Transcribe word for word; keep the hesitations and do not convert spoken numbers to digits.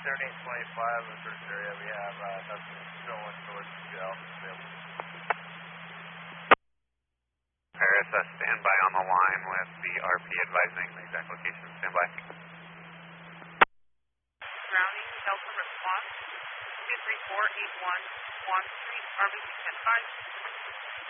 seventy-eight twenty-five in the first area. We have uh, nothing going towards the Alpha available. Paris, uh, stand by on the line with the R P advising the exact location. Stand by. Surrounding Delta response, two three four eight one Swan Street, R B C ten five.